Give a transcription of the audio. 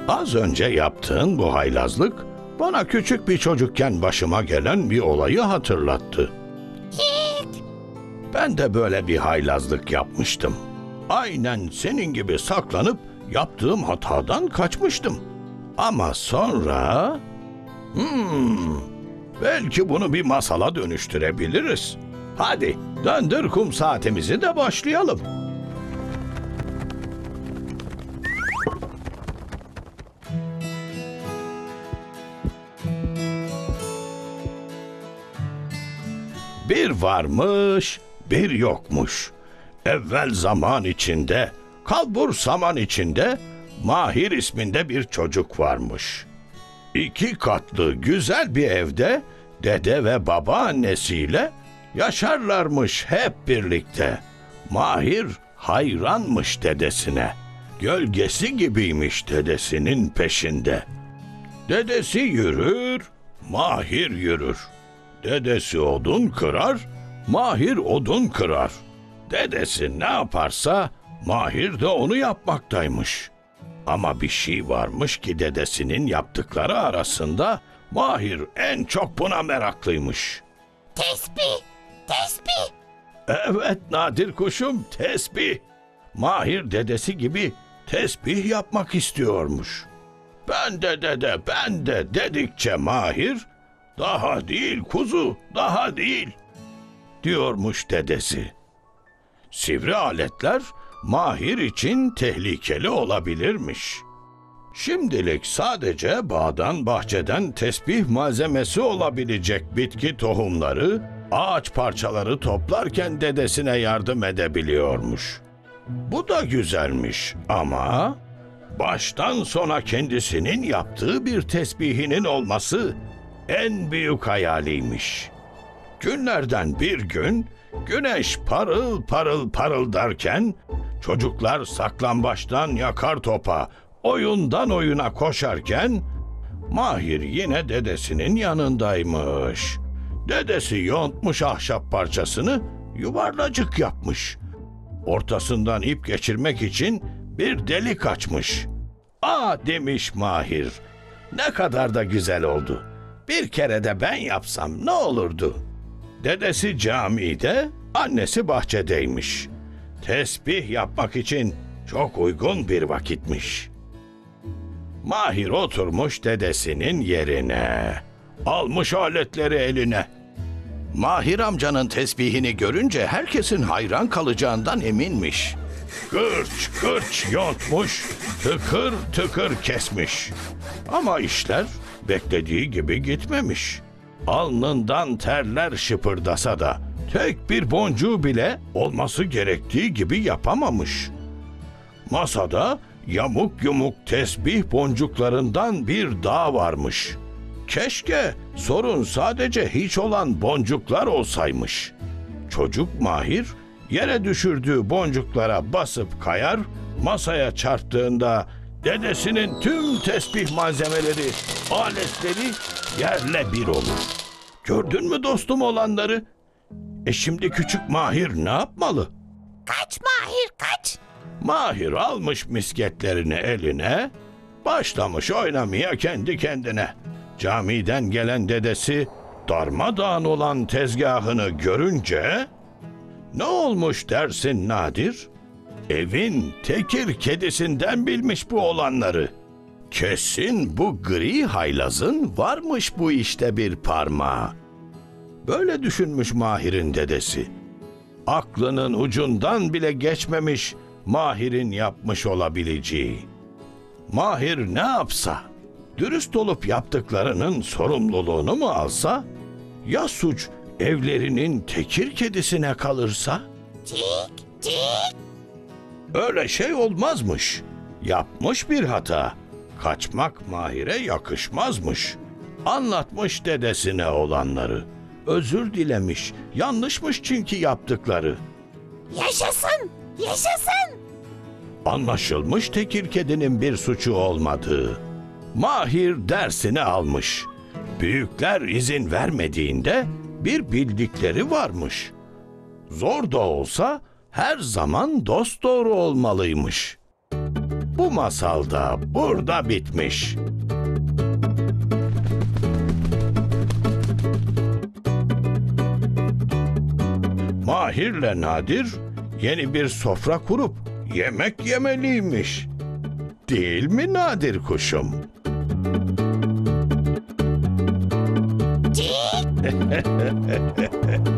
Az önce yaptığın bu haylazlık bana küçük bir çocukken başıma gelen bir olayı hatırlattı. Ben de böyle bir haylazlık yapmıştım. Aynen senin gibi saklanıp yaptığım hatadan kaçmıştım. Ama sonra... belki bunu bir masala dönüştürebiliriz. Hadi döndür kum saatimizi de başlayalım. Bir varmış, bir yokmuş. Evvel zaman içinde, kalbur saman içinde Mahir isminde bir çocuk varmış. 2 katlı güzel bir evde dede ve babaannesiyle yaşarlarmış hep birlikte. Mahir hayranmış dedesine. Gölgesi gibiymiş dedesinin peşinde. Dedesi yürür, Mahir yürür. Dedesi odun kırar, Mahir odun kırar. Dedesi ne yaparsa Mahir de onu yapmaktaymış. Ama bir şey varmış ki dedesinin yaptıkları arasında Mahir en çok buna meraklıymış. Tesbih, tesbih. Evet Nadir kuşum, tesbih. Mahir dedesi gibi tesbih yapmak istiyormuş. Ben de dede, ben de dedikçe Mahir, daha değil kuzu, daha değil, diyormuş dedesi. Sivri aletler Mahir için tehlikeli olabilirmiş. Şimdilik sadece bağdan bahçeden tesbih malzemesi olabilecek bitki tohumları, ağaç parçaları toplarken dedesine yardım edebiliyormuş. Bu da güzelmiş ama baştan sona kendisinin yaptığı bir tesbihinin olması en büyük hayaliymiş. Günlerden bir gün güneş parıl parıl parıldarken çocuklar saklambaçtan yakar topa, oyundan oyuna koşarken Mahir yine dedesinin yanındaymış. Dedesi yontmuş ahşap parçasını yuvarlacık yapmış. Ortasından ip geçirmek için bir delik açmış. "Aa," demiş Mahir, "ne kadar da güzel oldu. Bir kere de ben yapsam ne olurdu?" Dedesi camide, annesi bahçedeymiş. Tesbih yapmak için çok uygun bir vakitmiş. Mahir oturmuş dedesinin yerine. Almış aletleri eline. Mahir amcanın tesbihini görünce herkesin hayran kalacağından eminmiş. Gırç gırç yontmuş, tıkır tıkır kesmiş. Ama işler beklediği gibi gitmemiş. Alnından terler şıpırdasa da tek bir boncuğu bile olması gerektiği gibi yapamamış. Masada yamuk yumuk tesbih boncuklarından bir dağ varmış. Keşke sorun sadece hiç olan boncuklar olsaymış. Çocuk Mahir yere düşürdüğü boncuklara basıp kayar, masaya çarptığında dedesinin tüm tesbih malzemeleri, aletleri yerle bir olur. Gördün mü dostum olanları? Şimdi küçük Mahir ne yapmalı? Kaç Mahir, kaç. Mahir almış misketlerini eline, başlamış oynamaya kendi kendine. Camiden gelen dedesi darmadağın olan tezgahını görünce, "Ne olmuş dersin Nadir?" Evin tekir kedisinden bilmiş bu olanları. Kesin bu gri haylazın varmış bu işte bir parmağı. Böyle düşünmüş Mahir'in dedesi. Aklının ucundan bile geçmemiş Mahir'in yapmış olabileceği. Mahir ne yapsa, dürüst olup yaptıklarının sorumluluğunu mu alsa, ya suç evlerinin tekir kedisine kalırsa? Cik, cik. Öyle şey olmazmış. Yapmış bir hata. Kaçmak Mahir'e yakışmazmış. Anlatmış dedesine olanları. Özür dilemiş. Yanlışmış çünkü yaptıkları. Yaşasın, yaşasın. Anlaşılmış tekir kedinin bir suçu olmadığı. Mahir dersini almış. Büyükler izin vermediğinde bir bildikleri varmış. Zor da olsa her zaman dosdoğru olmalıymış. Bu masal da burada bitmiş. Mahirle Nadir yeni bir sofra kurup yemek yemeliymiş. Değil mi Nadir kuşum? Cik.